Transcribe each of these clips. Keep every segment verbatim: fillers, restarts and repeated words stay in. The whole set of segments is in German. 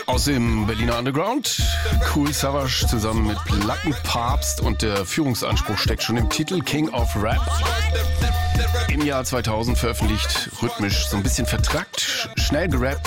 Aus dem Berliner Underground, Kool Savas zusammen mit Plattenpapst, und der Führungsanspruch steckt schon im Titel, King of Rap. Im Jahr zweitausend veröffentlicht, rhythmisch so ein bisschen vertrackt, schnell gerappt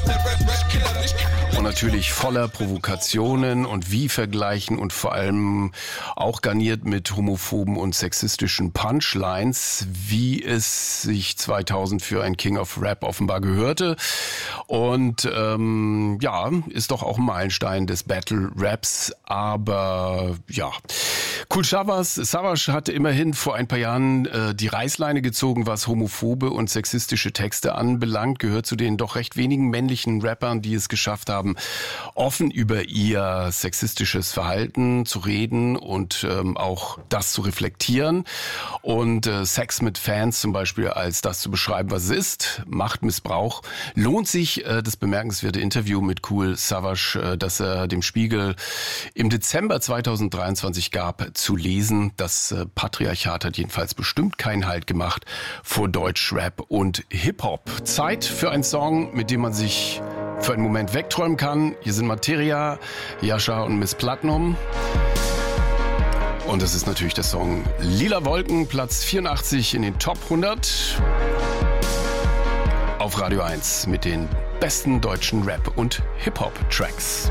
und natürlich voller Provokationen und Wie-Vergleichen und vor allem auch garniert mit homophoben und sexistischen Punchlines, wie es sich zweitausend für ein King of Rap offenbar gehörte. Und ähm, ja, ist doch auch ein Meilenstein des Battle Raps, aber ja. Kool Savas, Savas hatte immerhin vor ein paar Jahren äh, die Reißleine gezogen, was homophobe und sexistische Texte anbelangt, gehört zu den doch recht wenigen männlichen Rappern, die es geschafft haben, offen über ihr sexistisches Verhalten zu reden und ähm, auch das zu reflektieren und äh, Sex mit Fans zum Beispiel als das zu beschreiben, was es ist, Machtmissbrauch. Lohnt sich äh, das bemerkenswerte Interview mit Kool Savas, äh, das er dem Spiegel im Dezember zweitausenddreiundzwanzig gab, zu lesen. Das äh, Patriarchat hat jedenfalls bestimmt keinen Halt gemacht vor Deutschrap und Hip-Hop. Zeit für einen Song, mit dem man sich für einen Moment wegträumen kann. Hier sind Materia, Jascha und Miss Platinum. Und das ist natürlich der Song Lila Wolken, Platz vierundachtzig in den Top hundert. Auf Radio eins mit den besten deutschen Rap- und Hip-Hop-Tracks.